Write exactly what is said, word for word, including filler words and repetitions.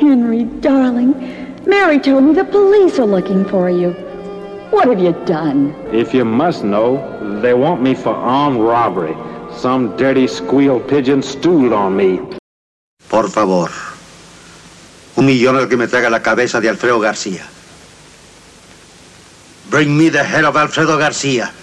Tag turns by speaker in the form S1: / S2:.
S1: Henry, darling. Mary told me the police are looking for you. What have you done?
S2: If you must know, they want me for armed robbery. Some dirty squeal pigeon stooled on me.
S3: Por favor. Un millón al que me traiga la cabeza de Alfredo García. Bring me the head of Alfredo García.